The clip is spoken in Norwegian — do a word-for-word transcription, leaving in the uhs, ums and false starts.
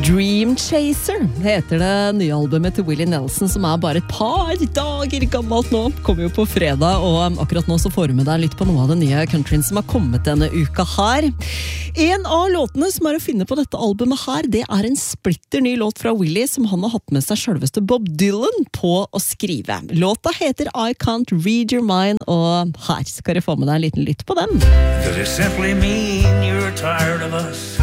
Dream Chaser heter det nye albumet til Willie Nelson, som er bare et par dager gammelt nå. Kommer jo på fredag, og akkurat nå så får du med deg litt på noe av det nye countryen som har kommet denne uka her. En av låtene som er å finne på dette albumet her, det er en splitter ny låt fra Willie, som han har hatt med seg selveste Bob Dylan på å skrive. Låta heter I Can't Read Your Mind, og her skal du få med deg en liten lytt på den. Does it simply mean you're tired of us?